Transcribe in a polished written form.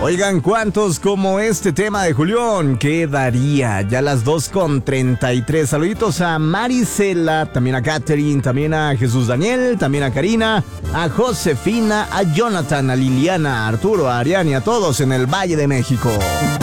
Oigan, ¿cuántos como este tema de Julián? Quedaría ya las 2:33. Saluditos a Marisela, también a Catherine, también a Jesús Daniel, también a Karina, a Josefina, a Jonathan, a Liliana, a Arturo, a Ariane, a todos en el Valle de México.